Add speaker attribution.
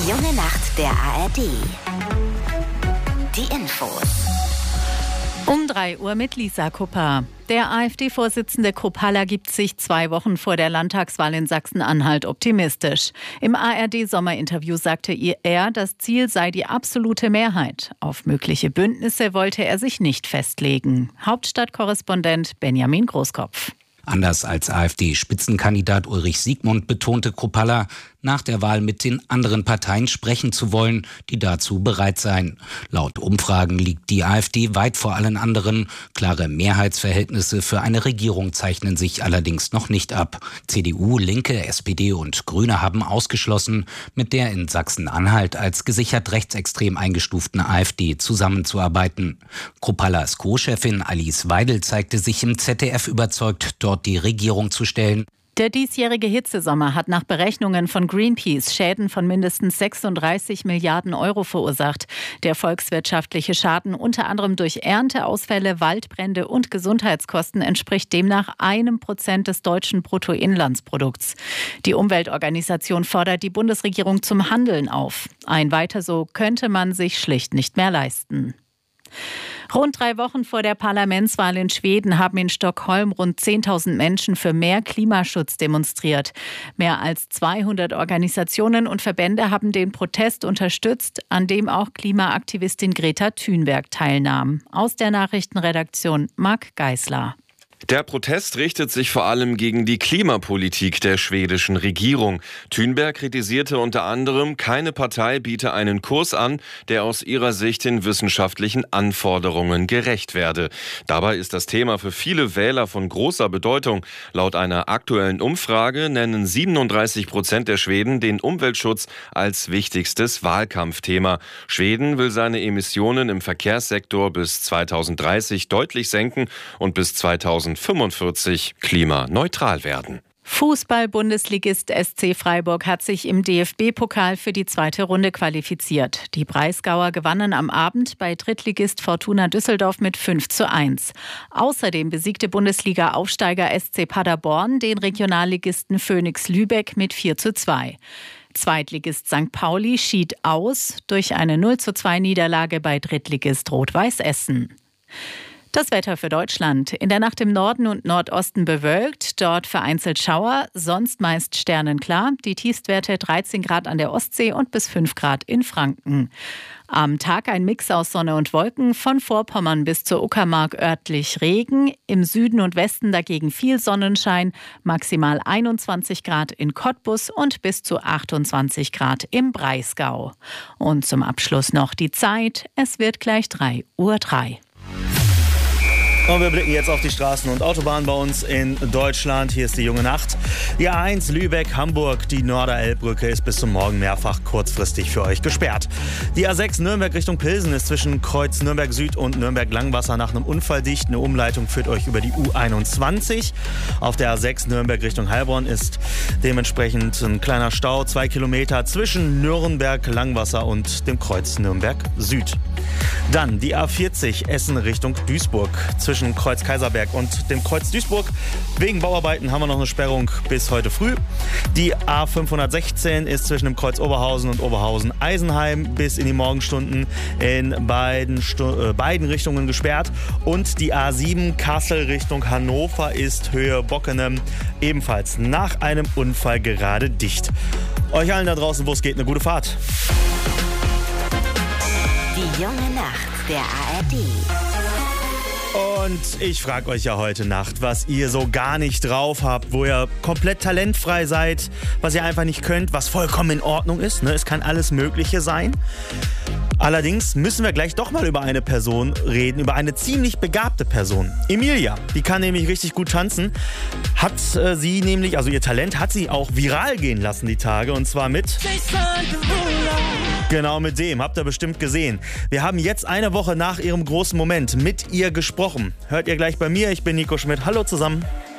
Speaker 1: junge Nacht der ARD. Die Infos.
Speaker 2: Um 3 Uhr mit Lisa Kupper. Der AfD-Vorsitzende Kruppalla gibt sich 2 Wochen vor der Landtagswahl in Sachsen-Anhalt optimistisch. Im ARD-Sommerinterview sagte er, das Ziel sei die absolute Mehrheit. Auf mögliche Bündnisse wollte er sich nicht festlegen. Hauptstadtkorrespondent Benjamin Großkopf.
Speaker 3: Anders als AfD-Spitzenkandidat Ulrich Siegmund betonte Kruppalla, nach der Wahl mit den anderen Parteien sprechen zu wollen, die dazu bereit seien. Laut Umfragen liegt die AfD weit vor allen anderen. Klare Mehrheitsverhältnisse für eine Regierung zeichnen sich allerdings noch nicht ab. CDU, Linke, SPD und Grüne haben ausgeschlossen, mit der in Sachsen-Anhalt als gesichert rechtsextrem eingestuften AfD zusammenzuarbeiten. Kruppallas Co-Chefin Alice Weidel zeigte sich im ZDF überzeugt, dort die Regierung zu stellen.
Speaker 2: Der diesjährige Hitzesommer hat nach Berechnungen von Greenpeace Schäden von mindestens 36 Milliarden Euro verursacht. Der volkswirtschaftliche Schaden unter anderem durch Ernteausfälle, Waldbrände und Gesundheitskosten entspricht demnach 1% des deutschen Bruttoinlandsprodukts. Die Umweltorganisation fordert die Bundesregierung zum Handeln auf. Ein Weiter so könnte man sich schlicht nicht mehr leisten. Rund 3 Wochen vor der Parlamentswahl in Schweden haben in Stockholm rund 10.000 Menschen für mehr Klimaschutz demonstriert. Mehr als 200 Organisationen und Verbände haben den Protest unterstützt, an dem auch Klimaaktivistin Greta Thunberg teilnahm. Aus der Nachrichtenredaktion Marc Geisler.
Speaker 4: Der Protest richtet sich vor allem gegen die Klimapolitik der schwedischen Regierung. Thunberg kritisierte unter anderem, keine Partei biete einen Kurs an, der aus ihrer Sicht den wissenschaftlichen Anforderungen gerecht werde. Dabei ist das Thema für viele Wähler von großer Bedeutung. Laut einer aktuellen Umfrage nennen 37% der Schweden den Umweltschutz als wichtigstes Wahlkampfthema. Schweden will seine Emissionen im Verkehrssektor bis 2030 deutlich senken und bis 2045 klimaneutral werden.
Speaker 2: Fußball-Bundesligist SC Freiburg hat sich im DFB-Pokal für die 2. Runde qualifiziert. Die Breisgauer gewannen am Abend bei Drittligist Fortuna Düsseldorf mit 5:1. Außerdem besiegte Bundesliga-Aufsteiger SC Paderborn den Regionalligisten Phönix Lübeck mit 4:2. Zweitligist St. Pauli schied aus durch eine 0:2-Niederlage bei Drittligist Rot-Weiß Essen. Das Wetter für Deutschland. In der Nacht im Norden und Nordosten bewölkt, dort vereinzelt Schauer, sonst meist sternenklar. Die Tiefstwerte 13 Grad an der Ostsee und bis 5 Grad in Franken. Am Tag ein Mix aus Sonne und Wolken, von Vorpommern bis zur Uckermark örtlich Regen. Im Süden und Westen dagegen viel Sonnenschein, maximal 21 Grad in Cottbus und bis zu 28 Grad im Breisgau. Und zum Abschluss noch die Zeit. Es wird gleich 3:03 Uhr.
Speaker 5: Und wir blicken jetzt auf die Straßen und Autobahnen bei uns in Deutschland. Hier ist die junge Nacht. Die A1 Lübeck-Hamburg, die Norderelbbrücke ist bis zum Morgen mehrfach kurzfristig für euch gesperrt. Die A6 Nürnberg Richtung Pilsen ist zwischen Kreuz Nürnberg Süd und Nürnberg Langwasser nach einem Unfall dicht. Eine Umleitung führt euch über die U21. Auf der A6 Nürnberg Richtung Heilbronn ist dementsprechend ein kleiner Stau, 2 Kilometer zwischen Nürnberg Langwasser und dem Kreuz Nürnberg Süd. Dann die A40 Essen Richtung Duisburg zwischen Kreuz Kaiserberg und dem Kreuz Duisburg. Wegen Bauarbeiten haben wir noch eine Sperrung bis heute früh. Die A516 ist zwischen dem Kreuz Oberhausen und Oberhausen-Eisenheim bis in die Morgenstunden in beiden Richtungen gesperrt. Und die A7 Kassel Richtung Hannover ist Höhe Bockenem ebenfalls nach einem Unfall gerade dicht. Euch allen da draußen, wo es geht, eine gute Fahrt.
Speaker 1: Die junge Nacht der ARD.
Speaker 5: Und ich frage euch ja heute Nacht, was ihr so gar nicht drauf habt, wo ihr komplett talentfrei seid, was ihr einfach nicht könnt, was vollkommen in Ordnung ist. Ne? Es kann alles Mögliche sein. Allerdings müssen wir gleich doch mal über eine Person reden, über eine ziemlich begabte Person. Emilia, die kann nämlich richtig gut tanzen. Hat sie nämlich, also ihr Talent hat sie auch viral gehen lassen die Tage, und zwar mit... Genau mit dem, habt ihr bestimmt gesehen. Wir haben jetzt eine Woche nach ihrem großen Moment mit ihr gesprochen. Hört ihr gleich bei mir, ich bin Nico Schmidt. Hallo zusammen.